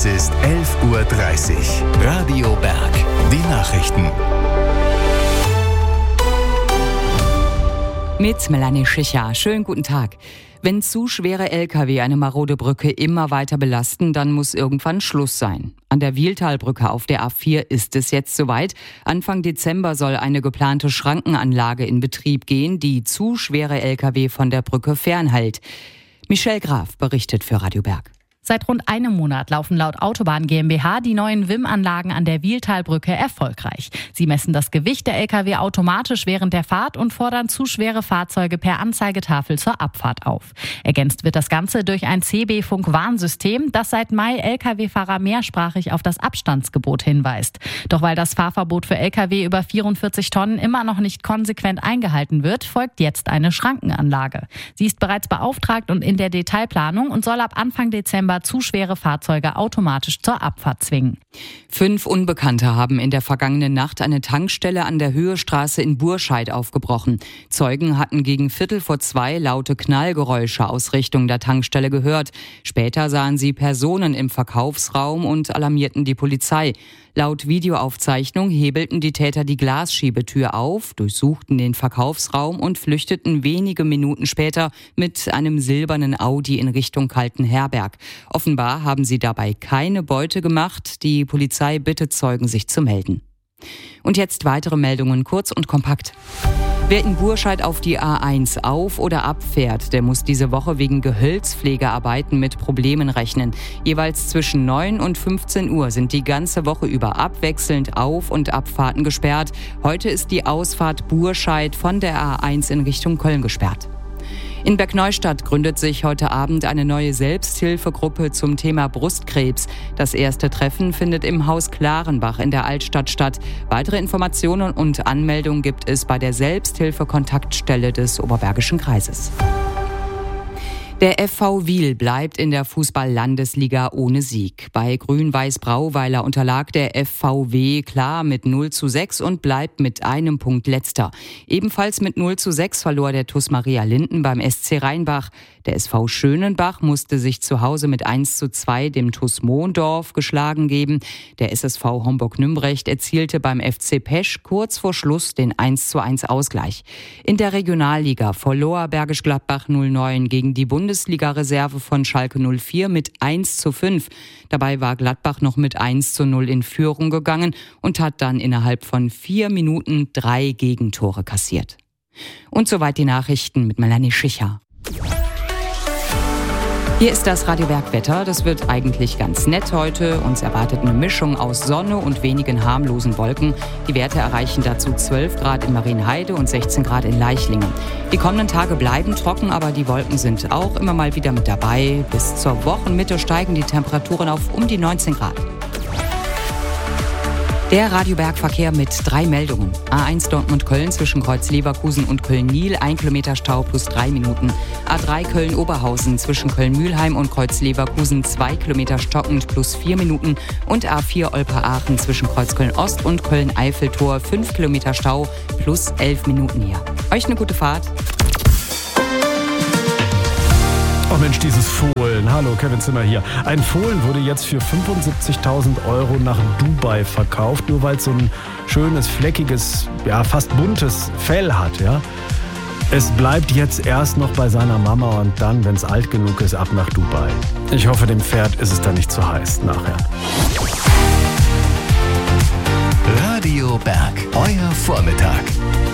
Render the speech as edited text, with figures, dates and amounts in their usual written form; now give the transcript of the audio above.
Es ist 11:30 Uhr. Radio Berg. Die Nachrichten. Mit Melanie Schicher. Schönen guten Tag. Wenn zu schwere Lkw eine marode Brücke immer weiter belasten, dann muss irgendwann Schluss sein. An der Wiehltalbrücke auf der A4 ist es jetzt soweit. Anfang Dezember soll eine geplante Schrankenanlage in Betrieb gehen, die zu schwere Lkw von der Brücke fernhält. Michelle Graf berichtet für Radio Berg. Seit rund einem Monat laufen laut Autobahn GmbH die neuen WIM-Anlagen an der Wiehltalbrücke erfolgreich. Sie messen das Gewicht der Lkw automatisch während der Fahrt und fordern zu schwere Fahrzeuge per Anzeigetafel zur Abfahrt auf. Ergänzt wird das Ganze durch ein CB-Funk-Warnsystem, das seit Mai Lkw-Fahrer mehrsprachig auf das Abstandsgebot hinweist. Doch weil das Fahrverbot für Lkw über 44 Tonnen immer noch nicht konsequent eingehalten wird, folgt jetzt eine Schrankenanlage. Sie ist bereits beauftragt und in der Detailplanung und soll ab Anfang Dezember zu schwere Fahrzeuge automatisch zur Abfahrt zwingen. 5 Unbekannte haben in der vergangenen Nacht eine Tankstelle an der Höhestraße in Burscheid aufgebrochen. Zeugen hatten gegen 1:45 laute Knallgeräusche aus Richtung der Tankstelle gehört. Später sahen sie Personen im Verkaufsraum und alarmierten die Polizei. Laut Videoaufzeichnung hebelten die Täter die Glasschiebetür auf, durchsuchten den Verkaufsraum und flüchteten wenige Minuten später mit einem silbernen Audi in Richtung Kaltenherberg. Offenbar haben sie dabei keine Beute gemacht. Die Polizei bittet Zeugen, sich zu melden. Und jetzt weitere Meldungen, kurz und kompakt. Wer in Burscheid auf die A1 auf- oder abfährt, der muss diese Woche wegen Gehölzpflegearbeiten mit Problemen rechnen. Jeweils zwischen 9 und 15 Uhr sind die ganze Woche über abwechselnd Auf- und Abfahrten gesperrt. Heute ist die Ausfahrt Burscheid von der A1 in Richtung Köln gesperrt. In Bergneustadt gründet sich heute Abend eine neue Selbsthilfegruppe zum Thema Brustkrebs. Das erste Treffen findet im Haus Klarenbach in der Altstadt statt. Weitere Informationen und Anmeldungen gibt es bei der Selbsthilfe-Kontaktstelle des Oberbergischen Kreises. Der FV Wiel bleibt in der Fußball-Landesliga ohne Sieg. Bei Grün-Weiß Brauweiler unterlag der FVW klar mit 0:6 und bleibt mit einem Punkt letzter. Ebenfalls mit 0:6 verlor der TuS Maria Linden beim SC Rheinbach. Der SV Schönenbach musste sich zu Hause mit 1:2 dem TuS Mohndorf geschlagen geben. Der SSV Homburg-Nümbrecht erzielte beim FC Pesch kurz vor Schluss den 1:1 Ausgleich. In der Regionalliga verlor Bergisch Gladbach 0:9 gegen die Bundesliga-Reserve von Schalke 04 mit 1:5. Dabei war Gladbach noch mit 1:0 in Führung gegangen und hat dann innerhalb von 4 Minuten 3 Gegentore kassiert. Und soweit die Nachrichten mit Melanie Schicher. Hier ist das Radio Berg Wetter. Das wird eigentlich ganz nett heute. Uns erwartet eine Mischung aus Sonne und wenigen harmlosen Wolken. Die Werte erreichen dazu 12 Grad in Marienheide und 16 Grad in Leichlingen. Die kommenden Tage bleiben trocken, aber die Wolken sind auch immer mal wieder mit dabei. Bis zur Wochenmitte steigen die Temperaturen auf um die 19 Grad. Der Radioberg-Verkehr mit 3 Meldungen. A1 Dortmund-Köln zwischen Kreuz Leverkusen und Köln-Niel, 1 Kilometer Stau plus 3 Minuten. A3 Köln-Oberhausen zwischen Köln-Mühlheim und Kreuz Leverkusen, 2 Kilometer stockend plus 4 Minuten. Und A4 Olper-Aachen zwischen Kreuz Köln-Ost und Köln-Eiffeltor, 5 Kilometer Stau plus 11 Minuten hier. Euch eine gute Fahrt. Oh Mensch, dieses Fohlen. Hallo, Kevin Zimmer hier. Ein Fohlen wurde jetzt für 75.000 € nach Dubai verkauft, nur weil es so ein schönes, fleckiges, ja fast buntes Fell hat. Ja? Es bleibt jetzt erst noch bei seiner Mama und dann, wenn es alt genug ist, ab nach Dubai. Ich hoffe, dem Pferd ist es dann nicht zu heiß nachher. Radio Berg, euer Vormittag.